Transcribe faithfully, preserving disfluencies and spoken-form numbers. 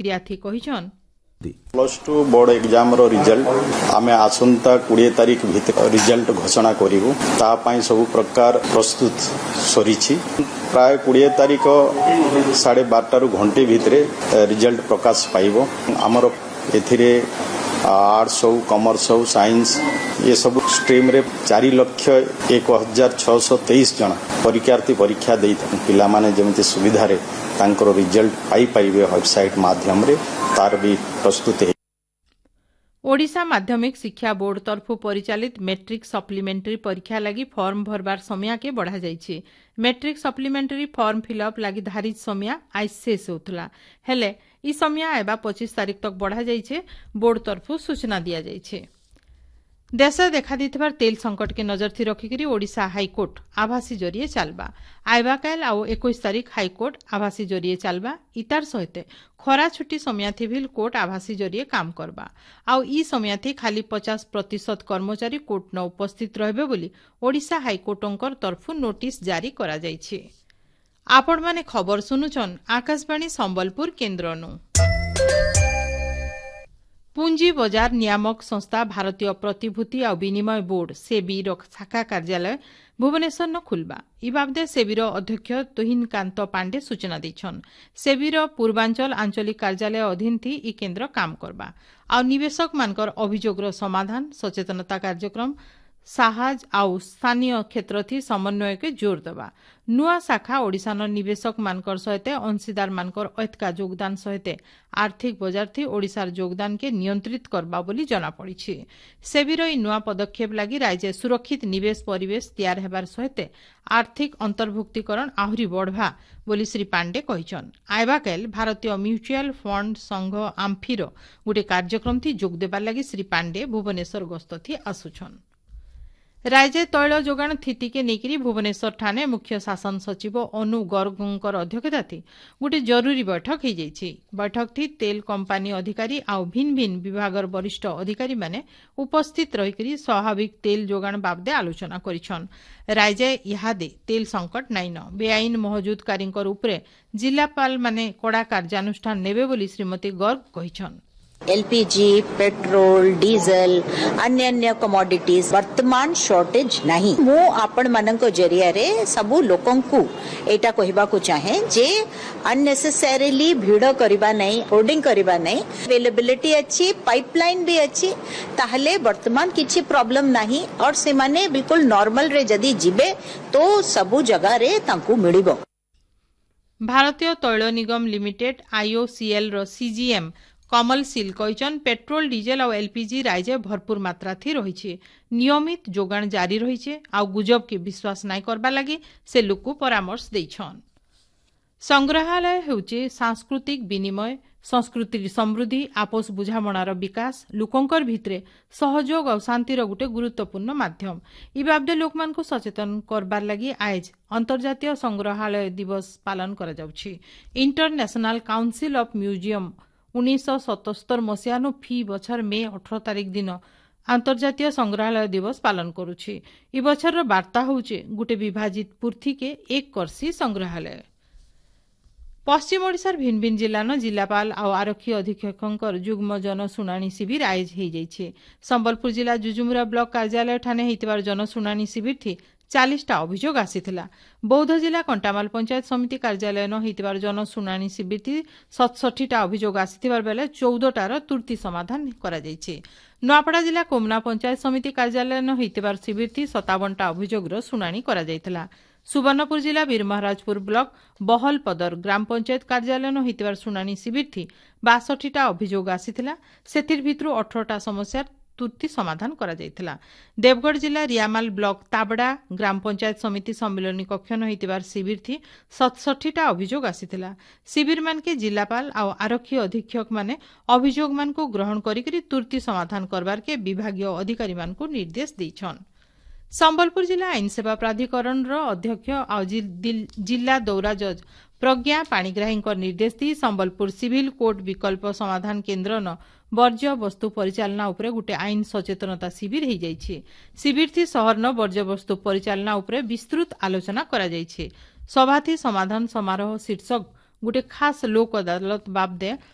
प्रतिक्रिया थी कहिछन plus two board exam रो result आमे आसंता बीस तारीख भीतर रिजल्ट घोषणा करिवु ता पई सब प्रकार प्रस्तुत सरीछि प्राय बीस तारीख साढ़े बारटा रु घंटे भीतर रिजल्ट प्रकाश पाइबो हमर एथिरे आर्ट्स हो कॉमर्स हो साइंस ये सब स्ट्रीम रे चार लक्ष एक हजार छह सौ तेईस जन परीक्षार्थी परीक्षा दे पिला माने जमती सुविधा रे तांकर रिजल्ट पाई पाइबे वेबसाइट माध्यम रे तार भी प्रस्तुत है। ओडिशा माध्यमिक शिक्षा बोर्ड तरफु परिचालित मैट्रिक सप्लीमेंटरी परीक्षा लगी फॉर्म भरबार समय के बढ़ा जाइछि। मैट्रिक सप्लीमेंटरी फॉर्म फिलअप लगी धारित समय आज शेष होतला हेले ई समय आबा पच्चीस तारीख तक बढ़ा जाइछे बोर्ड तरफु सूचना दिया जाइछे। देश देखा देथिबार तेल संकट के नजर थी रखिकरी ओडिशा हाईकोर्ट आभासी जरिए चलबा आइबा काल आउ इक्कीस तारीख हाईकोर्ट आभासी जरिए चलबा इतार सहित खरा छुट्टी समयाथी भी कोर्ट आभासी जरिए काम करबा आउ ई समयाथी खाली पचास प्रतिशत कर्मचारी कोर्ट न उपस्थित रहबे बोली ओडिशा हाईकोर्टंकर तरफु नोटिस जारी करा जाइछि। आपण माने खबर सुनुछन आकाशवाणी संबलपुर केन्द्रनु। पुंजी बजार नियामक संस्था भारतीय प्रतिभूति और विनिमय बोर्ड सेबी शाखा कार्यालय भुवनेश्वर न खुलबा इ बाबदे सेबीर अध्यक्ष तुहिनकांत पांडे सूचना दैछन। सेबीर पूर्वांचल आंचलिक कार्यालय अधीन थी इ केन्द्र काम करबा आ निवेशक मानकर अभियोगर समाधान सचेतनता कार्यक्रम साहज आउ स्थानीय क्षेत्र थी समन्वय के जोर दबा नुआ शाखा ओडिशान निवेशक मानकर सहित अंशीदार मानकर ऐतका योगदान सहित आर्थिक बजार थी ओडिशार योगदान के नियंत्रित करबा बोली जना पड़िछि। सेबीर ई नुआ पदक्षेप लगी राज्य सुरक्षित निवेश परिवेश तैयार हेबार सहित आर्थिक अंतर्भुक्तिकरण आहुरी बढ़वा बोली श्री पांडे कहिछन। आइबा काल भारतीय म्यूचुअल फंड संघ आम्फिर गोटे कार्यक्रम थी जोग देबार लगी श्री पांडे भुवनेश्वर गस्त थी आसुछन। राज्य तैल जोगाण स्थिति के नेकरी भुवनेश्वर ठाणे मुख्य शासन सचिव अनु गर्गंकर अध्यक्षता थी गोटे जरूरी बैठक हो जाइछि। बैठक थी तेल कंपानी अधिकारी आउ भिन्न भिन्न विभागर वरिष्ठ अधिकारी माने उपस्थित रहिकरी स्वाभाविक तेल जोगाण बाबदे आलोचना करिछन। राज्य इहादे तेल संकट नाइन बेआईन महजुदकारींकर उपरे जिलापाल माने कड़ा कार्यानुष्ठान नेबे बोली Shrimati Garg कहिछन। LPG, petrol, diesel, अन्य अन्य कमोडिटीज वर्तमान शॉर्टेज नहीं। मु आपण मानक जरिया रे सबु लोकन को एटा कहिबा को चाहे जे अननेसेसरीली भीड़ करबा नहीं, होर्डिंग करबा नहीं, अवेलेबिलिटी अच्छी, पाइपलाइन भी अच्छी ताहले वर्तमान किछि प्रॉब्लम नहीं और से माने बिल्कुल नॉर्मल रे जदी जिबे तो सबु जगह रे तांकू मिलिबो। भारतीय तैल निगम लिमिटेड आईओसीएल रो सीजीएम कमल सिल कहिछन पेट्रोल डीजेल और एलपीजी राज्य भरपूर मात्रा थी रही नियमित जोगाण जारी रही आउ गुजब के विश्वास नाई करबा लगी से लोक परामर्श देछन। संग्रहालय हेउचे सांस्कृतिक विनिमय संस्कृति समृद्धि आपस बुझामणार विकास लोकंकर भितरे सहयोग और शांतिर गोटे गुरुत्वपूर्ण माध्यम इ बाबदे लोक मान को सचेतन करबार लगी आज अंतर्जातीय संग्रहालय दिवस पालन करा जाउछि। इंटरनेशनल काउंसिल ऑफ म्यूजियम उन्नीस सौ सतहत्तर मसीहानु फी बछर मे अठारह तारीख दिन अंतर्जातीय संग्रहालय दिवस पालन करुछि। इ बछर वार्ता होउचे गोटे विभाजित पूर्थी के एक करसी संग्रहालय। पश्चिम ओडिशार भिन्न भिन्न जिल्लान जिलापाल आ आरक्षी अधीक्षकंकर जुग्म जनशुणाणी शिविर आयोज हो जाइछे। संबलपुर जिला जुजुमुरा ब्लॉक कार्यालय ठाने हेतिबार जनशुणाणी शिविर थी चालीस टा अभियोग आसीथिला। बौद्ध जिला कंटामाल पंचायत समिति कार्यालय न हेतिबार जनशुणाणी शिविर थी सतसठी टा अभियोग आसीथिबार बेले चौदह टार तुर्ती समाधान करा जाइछे। नुआपड़ा जिला कोमना पंचायत समिति कार्यालय न हेतिबार शिविर थी सत्तावन टा अभियोगर शुणाणी करा जाइथिला। सुवर्णपुर जिला वीरमहाराजपुर ब्लॉक बहलपदर ग्राम पंचायत कार्यालय न हेतिबार शुणाणी शिविर थी बासठी टा अभियोग आसीथिला। सेथिर भितरु अठारह टा समस्या तुर्ती समाधान करा जाइथिला। देवगढ़ जिला रियामाल ब्लॉक ताबड़ा ग्राम पंचायत समिति सम्मिलनी कक्ष न हेतिबार शिविर थी सतसठी टा अभियोग आसीथिला। शिविर मान के जिलापाल आ आरक्षी अधीक्षक माने अभियोग मान को ग्रहण करिकरी तुर्ती समाधान करबार के विभागीय अधिकारी मान को निर्देश दैछन। संबलपुर जिला आईन सेवा प्राधिकरण रो अध्यक्ष आ जिला दौरा जज प्रज्ञा पाणिग्राही निर्देश दी संबलपुर सिविल कोर्ट विकल्प समाधान केन्द्र न वर्ज्य वस्तु परिचालना उपरे गोटे आईन सचेतनता शिविर हो जाइए। शिविर थी शहर न वर्ज्य वस्तु परिचालना उपरे विस्तृत आलोचना करा जाइए। सभा थी समाधान समारोह शीर्षक गोटे खास लोक अदालत बाबदे